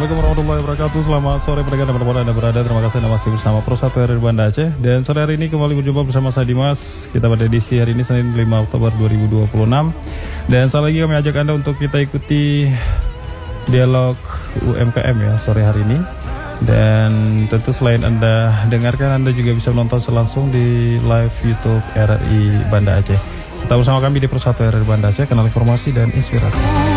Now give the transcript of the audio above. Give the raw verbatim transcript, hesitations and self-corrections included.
Assalamualaikum warahmatullahi wabarakatuh. Selamat sore pendengar dimanapun Anda berada. Terima kasih Anda masih bersama Pro satu R R Banda Aceh. Dan sore hari ini kembali berjumpa bersama saya Dimas. Kita pada edisi hari ini Senin lima Oktober dua ribu dua puluh enam. Dan sekali lagi kami ajak Anda untuk kita ikuti dialog U M K M ya sore hari ini. Dan tentu selain Anda dengarkan, Anda juga bisa menonton langsung di live YouTube R R I Banda Aceh. Tetap bersama kami di Pro satu R R Banda Aceh, kanal informasi dan inspirasi.